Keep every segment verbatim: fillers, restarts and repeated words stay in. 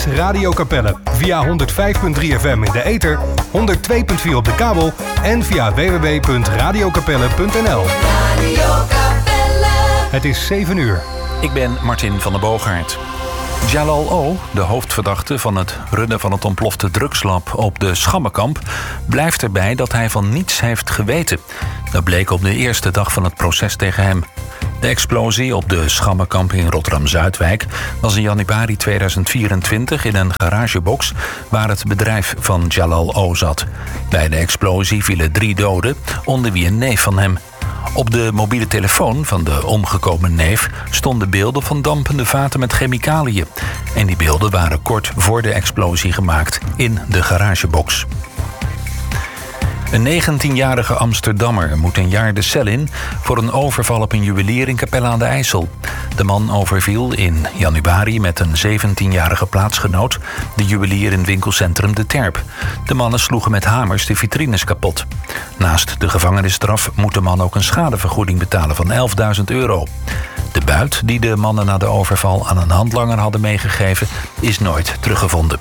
is Radio Capelle. Via honderd vijf komma drie F M in de ether, honderd twee komma vier op de kabel en via w w w punt radio capelle punt n l. Radio Capelle. Het is zeven uur. Ik ben Martin van der Boogaard. Jalal O., de hoofdverdachte van het runnen van het ontplofte drugslab op de Schammenkamp, blijft erbij dat hij van niets heeft geweten. Dat bleek op de eerste dag van het proces tegen hem. De explosie op de Schammenkamp in Rotterdam-Zuidwijk was in januari tweeduizend vierentwintig in een garagebox waar het bedrijf van Jalal O. zat. Bij de explosie vielen drie doden, onder wie een neef van hem. Op de mobiele telefoon van de omgekomen neef stonden beelden van dampende vaten met chemicaliën. En die beelden waren kort voor de explosie gemaakt in de garagebox. Een negentienjarige Amsterdammer moet een jaar de cel in voor een overval op een juwelier in Capelle aan de IJssel. De man overviel in januari met een zeventienjarige plaatsgenoot de juwelier in winkelcentrum De Terp. De mannen sloegen met hamers de vitrines kapot. Naast de gevangenisstraf moet de man ook een schadevergoeding betalen van elfduizend euro. De buit die de mannen na de overval aan een handlanger hadden meegegeven is nooit teruggevonden.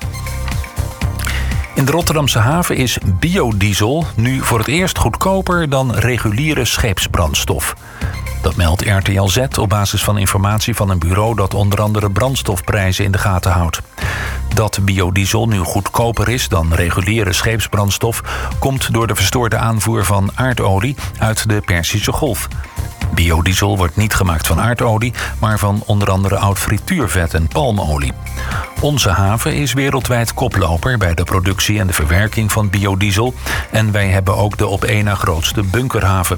In de Rotterdamse haven is biodiesel nu voor het eerst goedkoper dan reguliere scheepsbrandstof. Dat meldt R T L Z op basis van informatie van een bureau dat onder andere brandstofprijzen in de gaten houdt. Dat biodiesel nu goedkoper is dan reguliere scheepsbrandstof komt door de verstoorde aanvoer van aardolie uit de Perzische Golf. Biodiesel wordt niet gemaakt van aardolie, maar van onder andere oud frituurvet en palmolie. Onze haven is wereldwijd koploper bij de productie en de verwerking van biodiesel en wij hebben ook de op één na grootste bunkerhaven.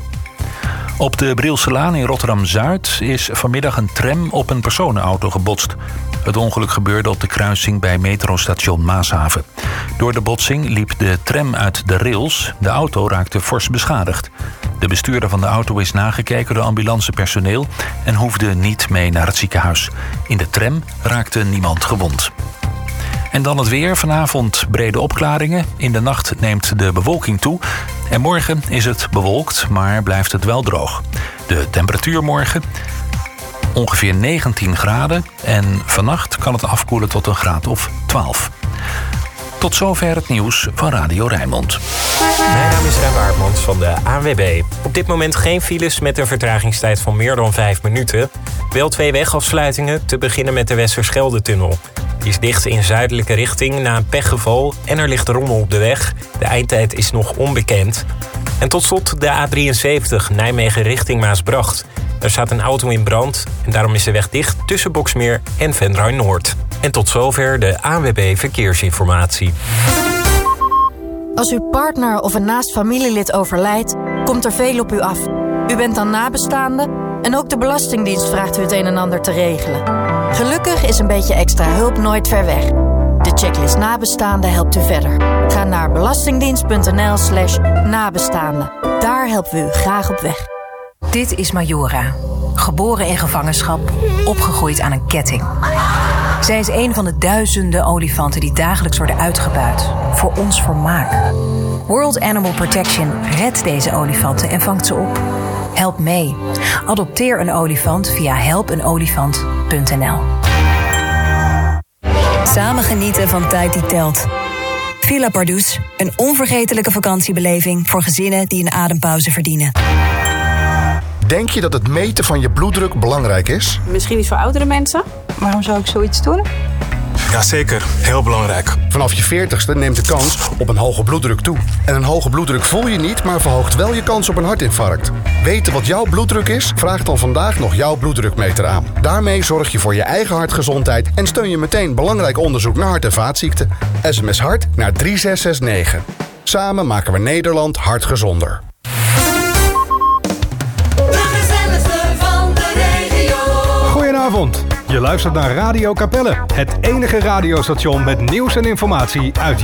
Op de Brielselaan in Rotterdam-Zuid is vanmiddag een tram op een personenauto gebotst. Het ongeluk gebeurde op de kruising bij metrostation Maashaven. Door de botsing liep de tram uit de rails. De auto raakte fors beschadigd. De bestuurder van de auto is nagekeken door ambulancepersoneel en hoefde niet mee naar het ziekenhuis. In de tram raakte niemand gewond. En dan het weer. Vanavond brede opklaringen. In de nacht neemt de bewolking toe. En morgen is het bewolkt, maar blijft het wel droog. De temperatuur morgen ongeveer negentien graden. En vannacht kan het afkoelen tot een graad of twaalf. Tot zover het nieuws van Radio Rijnmond. Mijn naam is Ruim Aardmans van de A N W B. Op dit moment geen files met een vertragingstijd van meer dan vijf minuten. Wel twee wegafsluitingen, te beginnen met de Westerschelde-tunnel. Die is dicht in zuidelijke richting na een pechgeval en er ligt rommel op de weg. De eindtijd is nog onbekend. En tot slot de A drieënzeventig, Nijmegen richting Maasbracht. Er staat een auto in brand en daarom is de weg dicht tussen Boksmeer en Venray Noord. En tot zover de A N W B Verkeersinformatie. Als uw partner of een naast familielid overlijdt, komt er veel op u af. U bent dan nabestaande en ook de Belastingdienst vraagt u het een en ander te regelen. Gelukkig is een beetje extra hulp nooit ver weg. De checklist nabestaande helpt u verder. Ga naar belastingdienst.nl slash nabestaande. Daar helpen we u graag op weg. Dit is Majora. Geboren in gevangenschap, opgegroeid aan een ketting. Zij is een van de duizenden olifanten die dagelijks worden uitgebuit. Voor ons vermaak. World Animal Protection redt deze olifanten en vangt ze op. Help mee. Adopteer een olifant via help een olifant punt n l. Samen genieten van tijd die telt. Villa Pardoes, een onvergetelijke vakantiebeleving voor gezinnen die een adempauze verdienen. Denk je dat het meten van je bloeddruk belangrijk is? Misschien iets voor oudere mensen. Waarom zou ik zoiets doen? Jazeker, heel belangrijk. Vanaf je veertigste neemt de kans op een hoge bloeddruk toe. En een hoge bloeddruk voel je niet, maar verhoogt wel je kans op een hartinfarct. Weten wat jouw bloeddruk is? Vraag dan vandaag nog jouw bloeddrukmeter aan. Daarmee zorg je voor je eigen hartgezondheid en steun je meteen belangrijk onderzoek naar hart- en vaatziekten. S M S hart naar drie zes zes negen. Samen maken we Nederland hartgezonder. Goedenavond. Je luistert naar Radio Capelle, het enige radiostation met nieuws en informatie uit